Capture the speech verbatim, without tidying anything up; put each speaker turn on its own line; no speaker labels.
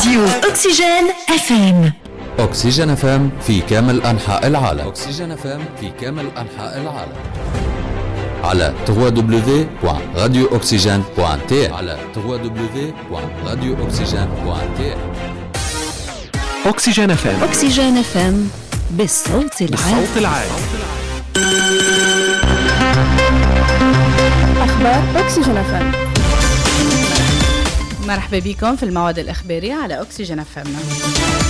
راديو أكسجين اف ام.
أكسجين اف ام في كامل أنحاء العالم. أكسجين اف ام في كامل أنحاء العالم على دبليو دبليو دبليو دوت راديو أكسجين دوت تي على دبليو دبليو دبليو دوت راديو أكسجين دوت تي.
أكسجين اف ام.
أكسجين اف ام بالصوت العالي.
بالصوت العالي.
أخبار أكسجين اف ام.
مرحبا بكم في المواد الإخبارية على أكسجين اف ام.